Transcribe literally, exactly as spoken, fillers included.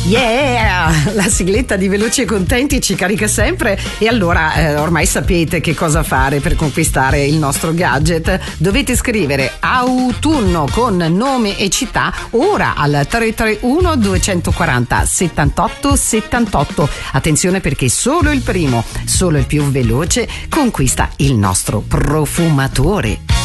Yeah! La sigletta di Veloci e Contenti ci carica sempre e allora eh, ormai sapete che cosa fare per conquistare il nostro gadget. Dovete scrivere autunno con nome e città ora al tre tre uno due quattro zero settantotto settantotto. Attenzione perché solo il primo, solo il più veloce conquista il nostro profumatore.